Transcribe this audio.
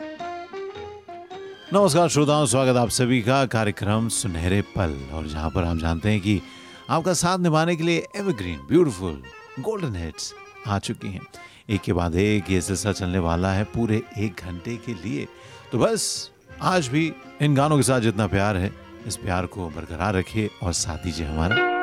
नमस्कार श्रोताओं, स्वागत आप सभी का कार्यक्रम सुनहरे पल, और जहां पर हम जानते हैं कि आपका साथ निभाने के लिए एवरग्रीन ब्यूटीफुल गोल्डन हिट्स आ चुकी हैं। एक के बाद एक ये सिलसिला चलने वाला है पूरे 1 घंटे के लिए। तो बस आज भी इन गानों के साथ जितना प्यार है, इस प्यार को बरकरार रखिए और साथ दीजिए हमारा